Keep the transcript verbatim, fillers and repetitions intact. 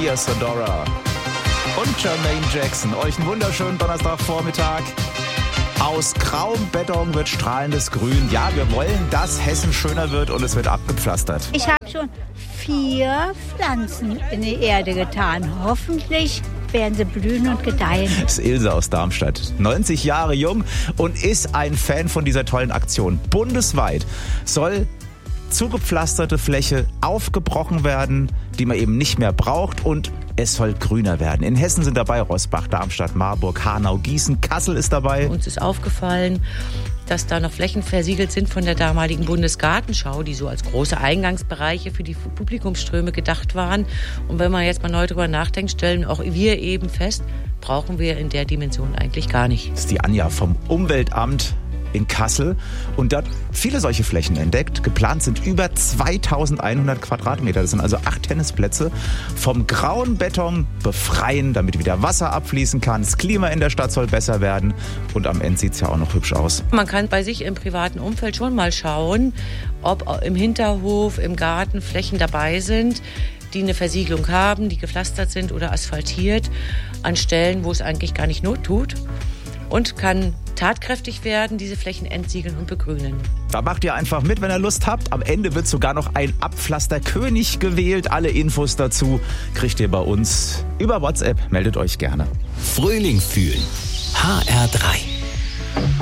Hier ist Dora und Jermaine Jackson. Euch einen wunderschönen Donnerstagvormittag. Aus grauem Beton wird strahlendes Grün. Ja, wir wollen, dass Hessen schöner wird und es wird abgepflastert. Ich habe schon vier Pflanzen in die Erde getan. Hoffentlich werden sie blühen und gedeihen. Das ist Ilse aus Darmstadt, neunzig Jahre jung und ist ein Fan von dieser tollen Aktion. Bundesweit soll zugepflasterte Fläche aufgebrochen werden, die man eben nicht mehr braucht, und es soll grüner werden. In Hessen sind dabei Roßbach, Darmstadt, Marburg, Hanau, Gießen, Kassel ist dabei. Uns ist aufgefallen, dass da noch Flächen versiegelt sind von der damaligen Bundesgartenschau, die so als große Eingangsbereiche für die Publikumsströme gedacht waren. Und wenn man jetzt mal neu drüber nachdenkt, stellen auch wir eben fest, brauchen wir in der Dimension eigentlich gar nicht. Das ist die Anja vom Umweltamt in Kassel und dort viele solche Flächen entdeckt. Geplant sind über zweitausendeinhundert Quadratmeter. Das sind also acht Tennisplätze. Vom grauen Beton befreien, damit wieder Wasser abfließen kann. Das Klima in der Stadt soll besser werden und am Ende sieht es ja auch noch hübsch aus. Man kann bei sich im privaten Umfeld schon mal schauen, ob im Hinterhof, im Garten Flächen dabei sind, die eine Versiegelung haben, die gepflastert sind oder asphaltiert, an Stellen, wo es eigentlich gar nicht Not tut, und kann tatkräftig werden, diese Flächen entsiegeln und begrünen. Da macht ihr einfach mit, wenn ihr Lust habt. Am Ende wird sogar noch ein Abpflasterkönig gewählt. Alle Infos dazu kriegt ihr bei uns über WhatsApp. Meldet euch gerne. Frühling fühlen. H R drei.